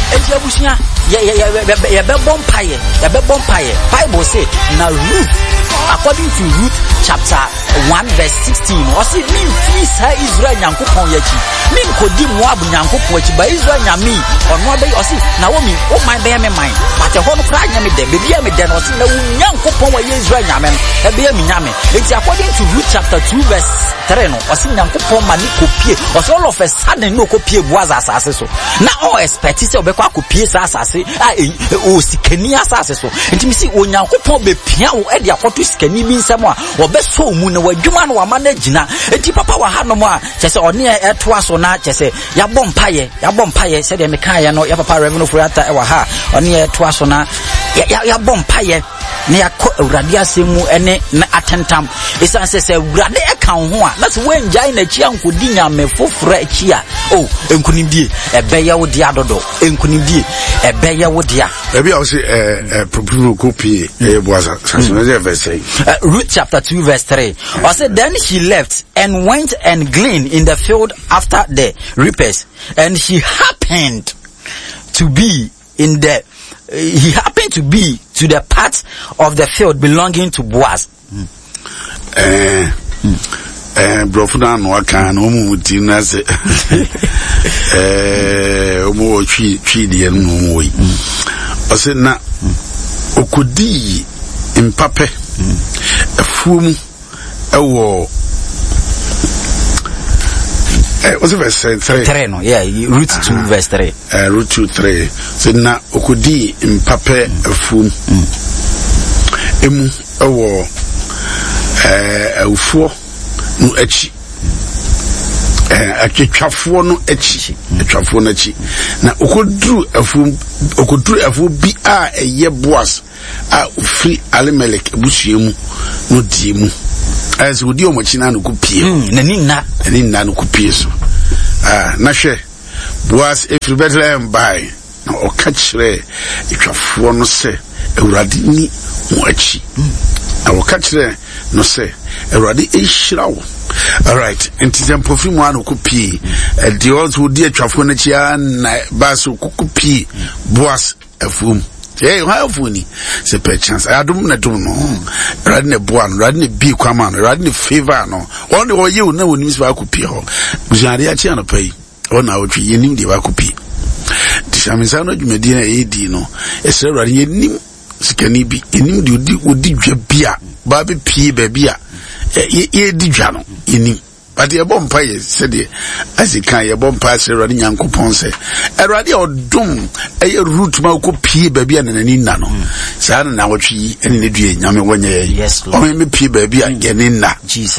enti abusia ye be bompaye Bible say na Ruth, according to Ruth chapter 1 verse 16, o say me fisa Israel nyankopon yachi me nkodi Moab nyankopon yachi ba Israel nyame ono be o say na wo mi o man be me man but e ho no kra nyame de be bia me de no say na wo nyankopon wa Israel nyame e be me nyame. Enti according to Ruth chapter 2 verse 3 no o say nyankopon mani kopie o say all of a sudden no kopie Boaz asase so na all expect say obekwa kopie sa asase o sikani asase so. Enti mi si onyankopon be pia wo e de akoto sikani bi nsem a obeso mu na wadwuma na wama na gina. Enti papa wa ha no mo a chese one e toa so na chese ya bompaye se de me kan ye no ya papa Reverend Ofuriata e wa ha one e toa so na ya bompaye na yakọ Awurade asemu ene na atentam esan se Awurade e kan ho a na se wenjai na chi ankodi nyame foforo achi a enkunimdie ebeye wo dia dodo enkunimdie ebeye wo dia ebi a say proposal copy Boaz verse Ruth chapter 2 verse 3 or said then she left and went and gleaned in the field after the reapers, and he happened to be to the part of the field belonging to Boaz. Brofuna no aka no mu tina se omo twi de no wo yi o se na okodi impape afuom ewo what's verse 3 no Ruth 2 verse 3 Ruth 2:3 se na okodi impape afuom emu ewo awfo no achi atwafo no achi na okodru afu bi a eye Boaz a free Alimelech abusuemu no die mu as wodi o machina no kupie nani na no kupie so na hwe Boaz if Bethlehem by na o ka kire atwafo no se Awurade ni mo achi na o ka kire no se Awurade ehirawo. All right, entijem profi mu anu kupie the also di atwafo na chia na baso kupie Boaz afum. Hey, how funny? Se per chance. I don't know. Radin a boan, radin a big command, radin a favor no. Only what you know when you miss Wakupi ho. Bujaria Chiano pay. On our tree, you knew the Wakupi. Tishamisano, you may dinner AD no. A sir radin nim Skani be in you would did beer, Baby P. Babia. Ye did jano in him. But the bompire said, as he can, a bompire running Uncle Ponce. A radio doom, a root malco P. Baby and an inano. Sana now, she and in the dream, Yami 1 year. Yes, Lord. Only P. Baby again in that. Jesus.